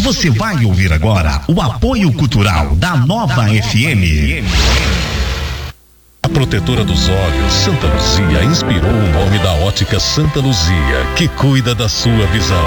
Você vai ouvir agora o apoio cultural da Nova FM. A protetora dos olhos, Santa Luzia, inspirou o nome da ótica Santa Luzia, que cuida da sua visão.